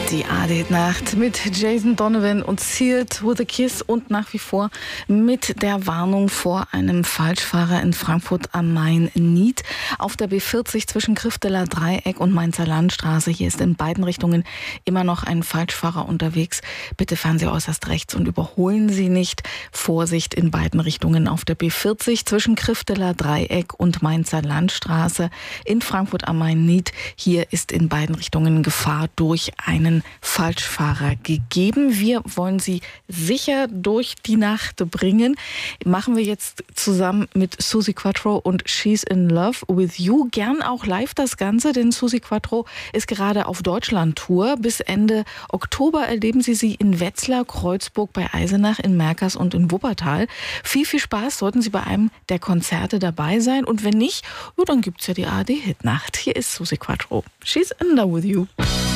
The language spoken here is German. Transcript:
Die ARD-Nacht mit Jason Donovan und Sealed with a Kiss und nach wie vor mit der Warnung vor einem Falschfahrer in Frankfurt am Main-Nied auf der B40 zwischen Krifteler Dreieck und Mainzer Landstraße. Hier ist in beiden Richtungen immer noch ein Falschfahrer unterwegs. Bitte fahren Sie äußerst rechts und überholen Sie nicht. Vorsicht in beiden Richtungen auf der B40 zwischen Krifteler Dreieck und Mainzer Landstraße in Frankfurt am Main-Nied. Hier ist in beiden Richtungen Gefahr durch einen Falschfahrer gegeben. Wir wollen Sie sicher durch die Nacht bringen. Machen wir jetzt zusammen mit Suzi Quatro und She's in Love with You. Gern auch live das Ganze, denn Suzi Quatro ist gerade auf Deutschland-Tour. Bis Ende Oktober erleben Sie sie in Wetzlar, Kreuzburg, bei Eisenach, in Merkers und in Wuppertal. Viel, viel Spaß, sollten Sie bei einem der Konzerte dabei sein. Und wenn nicht, dann gibt's ja die ARD-Hitnacht. Hier ist Suzi Quatro. She's in Love with You.